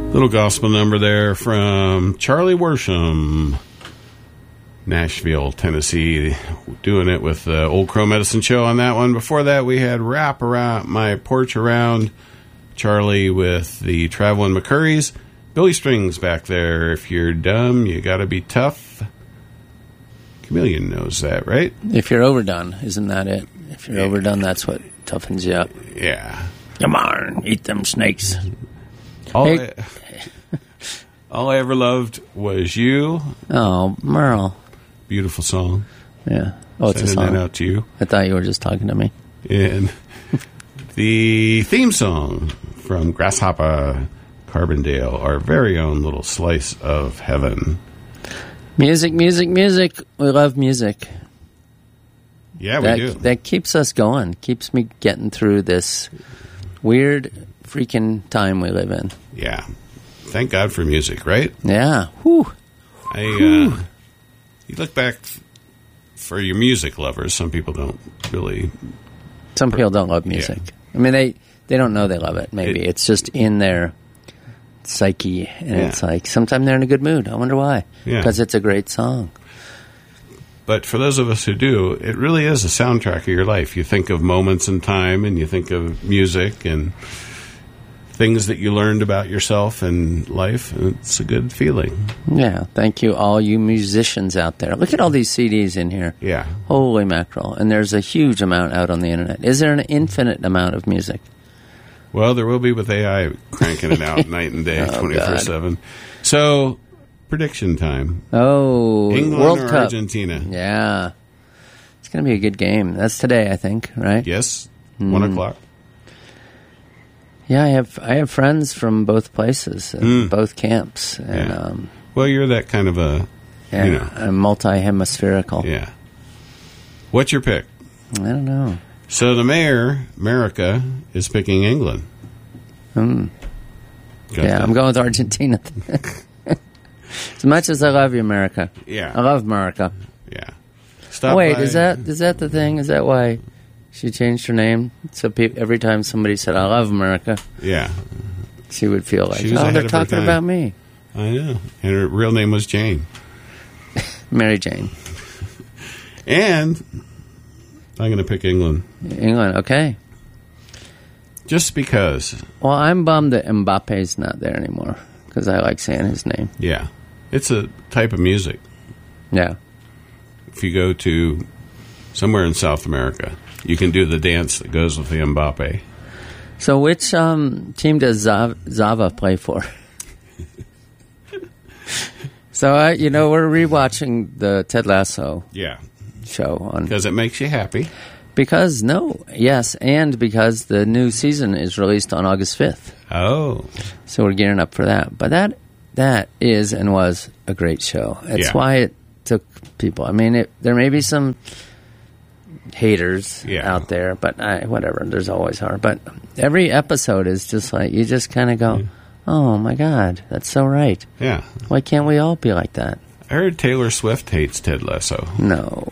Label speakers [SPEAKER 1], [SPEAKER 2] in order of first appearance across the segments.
[SPEAKER 1] Little gospel number there from Charlie Worsham, Nashville, Tennessee, doing it with the Old Crow Medicine Show on that one. Before that, we had Wrap Around My Porch Around, Charlie with the Traveling McCurries. Billy Strings back there. If you're dumb, you gotta be tough. Chameleon knows that, right?
[SPEAKER 2] If you're overdone, isn't that it? If you're overdone, that's what toughens you up.
[SPEAKER 1] Yeah.
[SPEAKER 2] Come on, eat them snakes.
[SPEAKER 1] All I ever loved was you.
[SPEAKER 2] Oh, Merle.
[SPEAKER 1] Beautiful song.
[SPEAKER 2] Yeah. Oh, it's a
[SPEAKER 1] Sending
[SPEAKER 2] song.
[SPEAKER 1] that out to you.
[SPEAKER 2] I thought you were just talking to me.
[SPEAKER 1] And the theme song from Grasshopper Carbondale, our very own little slice of heaven.
[SPEAKER 2] Music, music, music. We love music.
[SPEAKER 1] Yeah, we do.
[SPEAKER 2] That keeps us going. Keeps me getting through this weird freaking time we live in.
[SPEAKER 1] Yeah. Thank God for music, right?
[SPEAKER 2] Yeah. Whew.
[SPEAKER 1] You look back for your music lovers. Some people don't really.
[SPEAKER 2] Some people don't love music.
[SPEAKER 1] Yeah.
[SPEAKER 2] I mean, they don't know they love it, maybe. It's just in their psyche, and it's like, sometimes they're in a good mood. I wonder why.
[SPEAKER 1] Yeah.
[SPEAKER 2] Because it's a great song.
[SPEAKER 1] But for those of us who do, it really is a soundtrack of your life. You think of moments in time, and you think of music and things that you learned about yourself and life, and it's a good feeling.
[SPEAKER 2] Yeah, thank you, all you musicians out there. Look at all these CDs in here.
[SPEAKER 1] Yeah.
[SPEAKER 2] Holy mackerel. And there's a huge amount out on the internet. Is there an infinite amount of music?
[SPEAKER 1] Well, there will be with AI cranking it out night and day, 24/7. So, prediction time.
[SPEAKER 2] Oh,
[SPEAKER 1] England
[SPEAKER 2] World
[SPEAKER 1] or
[SPEAKER 2] Cup.
[SPEAKER 1] Argentina?
[SPEAKER 2] Yeah. It's going to be a good game. That's today, I think, right?
[SPEAKER 1] Yes, 1 o'clock.
[SPEAKER 2] Yeah, I have friends from both places, both camps. And,
[SPEAKER 1] well, you're that kind of a,
[SPEAKER 2] I'm multi-hemispherical.
[SPEAKER 1] Yeah. What's your pick?
[SPEAKER 2] I don't know.
[SPEAKER 1] So the mayor, America, is picking England.
[SPEAKER 2] I'm going with Argentina. As much as I love you, America.
[SPEAKER 1] Yeah.
[SPEAKER 2] I love America.
[SPEAKER 1] Yeah.
[SPEAKER 2] Wait, is that the thing? Is that why she changed her name? So every time somebody said, I love America,
[SPEAKER 1] yeah,
[SPEAKER 2] she would feel like,
[SPEAKER 1] they're
[SPEAKER 2] they're talking about me.
[SPEAKER 1] I know. And her real name was Jane.
[SPEAKER 2] Mary Jane.
[SPEAKER 1] And I'm going to pick England.
[SPEAKER 2] England, okay.
[SPEAKER 1] Just because.
[SPEAKER 2] Well, I'm bummed that Mbappe's not there anymore, because I like saying his name.
[SPEAKER 1] Yeah. It's a type of music.
[SPEAKER 2] Yeah.
[SPEAKER 1] If you go to somewhere in South America, you can do the dance that goes with the Mbappe.
[SPEAKER 2] So which team does Zava play for? So, we're rewatching the Ted Lasso show.
[SPEAKER 1] Because it makes you happy.
[SPEAKER 2] Because the new season is released on August 5th.
[SPEAKER 1] Oh.
[SPEAKER 2] So we're gearing up for that. But that is and was a great show. That's why it took people. I mean, there may be some haters out there, but whatever. There's always are. But every episode is just like, you just kind of go, oh my God, that's so right.
[SPEAKER 1] Yeah.
[SPEAKER 2] Why can't we all be like that?
[SPEAKER 1] I heard Taylor Swift hates Ted Lasso.
[SPEAKER 2] No.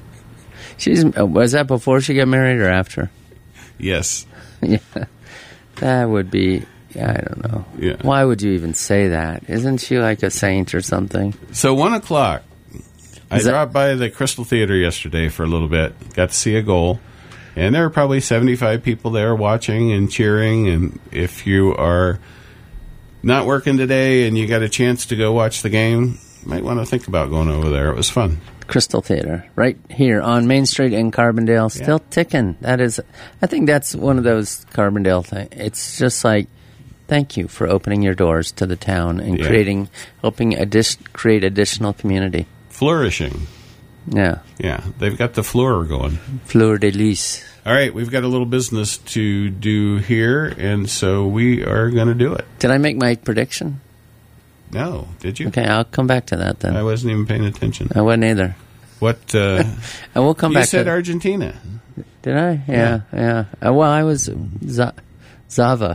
[SPEAKER 2] Was that before she got married or after?
[SPEAKER 1] Yes.
[SPEAKER 2] Yeah. That would be, I don't know.
[SPEAKER 1] Yeah.
[SPEAKER 2] Why would you even say that? Isn't she like a saint or something?
[SPEAKER 1] So 1 o'clock. I dropped by the Crystal Theater yesterday for a little bit. Got to see a goal. And there were probably 75 people there watching and cheering. And if you are not working today and you got a chance to go watch the game, you might want to think about going over there. It was fun.
[SPEAKER 2] Crystal Theater, right here on Main Street in Carbondale, still ticking. I think that's one of those Carbondale things. It's just like, thank you for opening your doors to the town and helping create additional community.
[SPEAKER 1] Flourishing.
[SPEAKER 2] Yeah.
[SPEAKER 1] Yeah, they've got the floor going.
[SPEAKER 2] Fleur de lis.
[SPEAKER 1] All right, we've got a little business to do here, and so we are going to do it.
[SPEAKER 2] Did I make my prediction?
[SPEAKER 1] No, did you?
[SPEAKER 2] Okay, I'll come back to that then.
[SPEAKER 1] I wasn't even paying attention.
[SPEAKER 2] I wasn't either.
[SPEAKER 1] What?
[SPEAKER 2] I will come back.
[SPEAKER 1] You said Argentina.
[SPEAKER 2] Did I? Yeah. Well, I was Zava.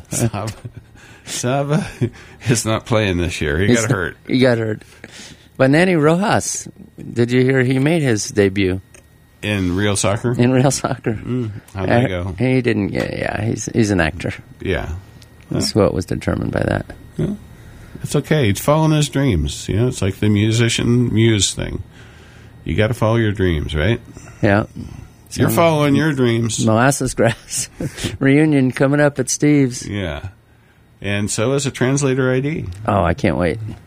[SPEAKER 1] Zava is not playing this year. He got hurt.
[SPEAKER 2] He got hurt. But Nanny Rojas, did you hear he made his debut?
[SPEAKER 1] In real soccer?
[SPEAKER 2] In real soccer.
[SPEAKER 1] How'd that go?
[SPEAKER 2] He didn't. He's an actor.
[SPEAKER 1] Yeah.
[SPEAKER 2] That's what was determined by that.
[SPEAKER 1] Yeah. It's okay. He's following his dreams. You know, it's like the musician muse thing. You got to follow your dreams, right?
[SPEAKER 2] Yeah.
[SPEAKER 1] You're following your dreams.
[SPEAKER 2] Molasses Grass reunion coming up at Steve's.
[SPEAKER 1] Yeah. And so is a translator ID.
[SPEAKER 2] Oh, I can't wait.